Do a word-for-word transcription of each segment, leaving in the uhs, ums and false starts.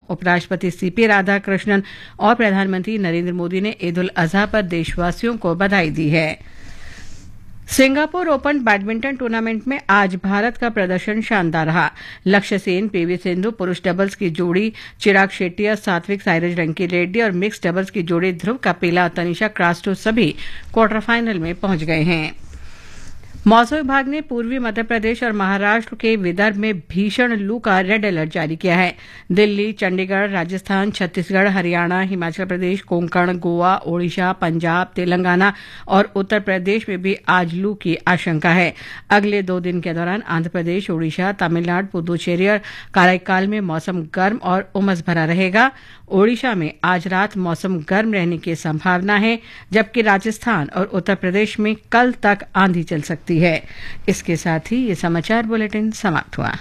उपराष्ट्रपति सीपी राधाकृष्णन और प्रधानमंत्री नरेंद्र मोदी ने ईद उल अजहा पर देशवासियों को बधाई दी है। सिंगापुर ओपन बैडमिंटन टूर्नामेंट में आज भारत का प्रदर्शन शानदार रहा। लक्ष्य सेन, पीवी सिंधु, पुरुष डबल्स की जोड़ी चिराग शेट्टी और सात्विक साइराज रंकी रेड्डी और मिक्स डबल्स की जोड़ी ध्रुव कपिला और तनिषा क्रास्टो सभी क्वार्टर फाइनल में पहुंच गए हैं। मौसम विभाग ने पूर्वी मध्य प्रदेश और महाराष्ट्र के विदर्भ में भीषण लू का रेड अलर्ट जारी किया है। दिल्ली, चंडीगढ़, राजस्थान, छत्तीसगढ़, हरियाणा, हिमाचल प्रदेश, कोंकण, गोवा, ओडिशा, पंजाब, तेलंगाना और उत्तर प्रदेश में भी आज लू की आशंका है। अगले दो दिन के दौरान आंध्र प्रदेश, ओडिशा, तमिलनाडु, पुदुचेरी और कराईकाल में मौसम गर्म और उमस भरा रहेगा। ओडिशा में आज रात मौसम गर्म रहने की संभावना है, जबकि राजस्थान और उत्तर प्रदेश में कल तक आंधी चल सकती है। इसके साथ ही ये समाचार बुलेटिन समाप्त हुआ।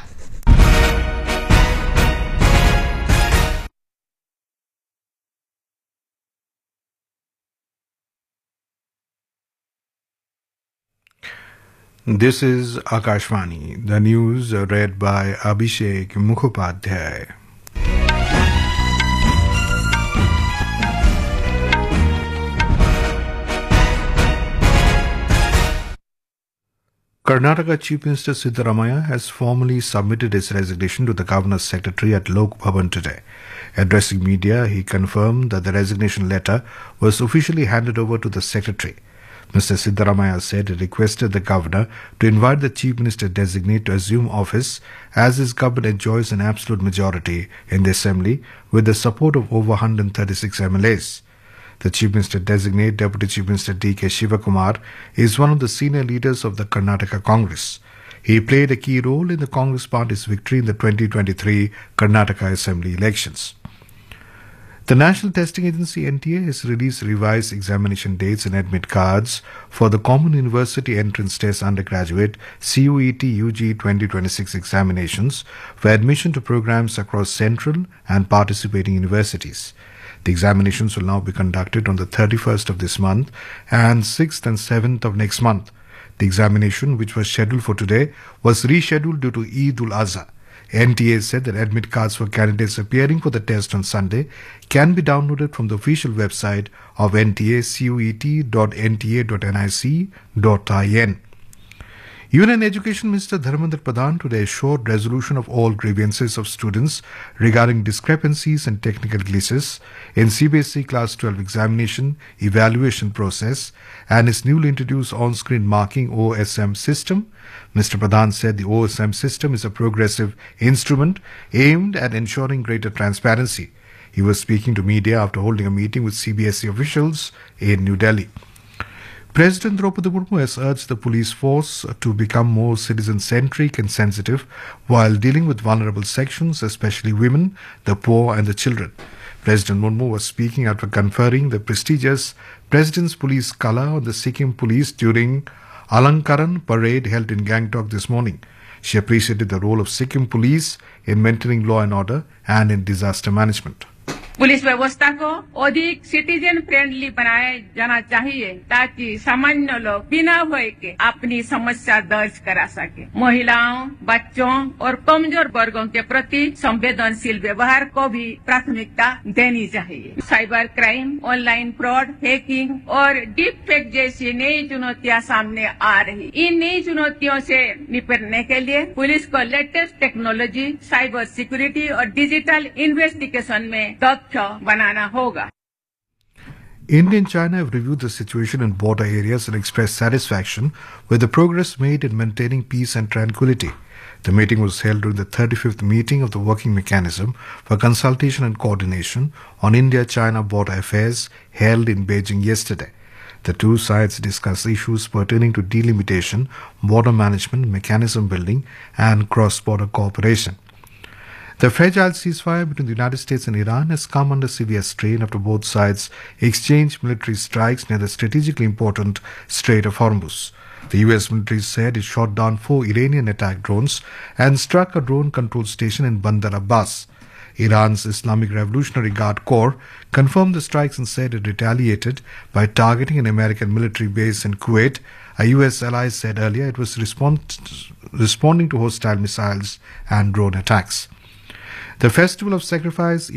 This is Akashvani. The news read by Abhishek Mukhopadhyay. Karnataka Chief Minister Siddaramaiah has formally submitted his resignation to the Governor's Secretary at Lok Bhavan today. Addressing media, he confirmed that the resignation letter was officially handed over to the Secretary. Mister Siddaramaiah said he requested the Governor to invite the Chief Minister designate to assume office as his government enjoys an absolute majority in the Assembly with the support of over one hundred thirty-six M L As. The Chief Minister designate, Deputy Chief Minister D K Shivakumar, is one of the senior leaders of the Karnataka Congress. He played a key role in the Congress party's victory in the twenty twenty-three Karnataka Assembly elections. The National Testing Agency N T A has released revised examination dates and admit cards for the Common University Entrance Test Undergraduate C U E T U G twenty twenty-six examinations for admission to programs across central and participating universities. The examinations will now be conducted on the thirty-first of this month and sixth and seventh of next month. The examination, which was scheduled for today, was rescheduled due to Eid ul Azha. N T A said that admit cards for candidates appearing for the test on Sunday can be downloaded from the official website of N T A, cuet dot n t a dot n i c dot i n. Union Education Minister Dharmendra Pradhan today assured resolution of all grievances of students regarding discrepancies and technical glitches in C B S E Class twelve examination evaluation process and its newly introduced on-screen marking O S M system. Mister Pradhan said the O S M system is a progressive instrument aimed at ensuring greater transparency. He was speaking to media after holding a meeting with C B S E officials in New Delhi. President Draupadi Murmu has urged the police force to become more citizen-centric and sensitive while dealing with vulnerable sections, especially women, the poor and the children. President Murmu was speaking after conferring the prestigious President's Police Colour on the Sikkim Police during Alankaran parade held in Gangtok this morning. She appreciated the role of Sikkim Police in maintaining law and order and in disaster management. Police व्यवस्था को अधिक citizen friendly बनाया जाना चाहिए ताकि सामान्य लोग बिना भय के अपनी समस्या दर्ज करा सके। महिलाओं, बच्चों और कमजोर वर्गों के प्रति संवेदनशील व्यवहार को भी प्राथमिकता देनी चाहिए। Cyber crime, online fraud, hacking और डीप फेक जैसी नई चुनौतियां सामने आ रही। इन नई चुनौतियों से निपटने के लिए पुलिस को लेटेस्ट टेक्नोलॉजी, साइबर सिक्योरिटी और डिजिटल इन्वेस्टिगेशन में बनाना होगा। India and China have reviewed the situation in border areas and expressed satisfaction with the progress made in maintaining peace and tranquility. The meeting was held during the thirty-fifth meeting of the Working Mechanism for Consultation and Coordination on India-China Border Affairs held in Beijing yesterday. The two sides discussed issues pertaining to delimitation, border management, mechanism building, and cross-border cooperation. The fragile ceasefire between the United States and Iran has come under severe strain after both sides exchanged military strikes near the strategically important Strait of Hormuz. The U S military said it shot down four Iranian attack drones and struck a drone control station in Bandar Abbas. Iran's Islamic Revolutionary Guard Corps confirmed the strikes and said it retaliated by targeting an American military base in Kuwait. A U S ally said earlier it was respond- responding to hostile missiles and drone attacks. The Festival of Sacrifice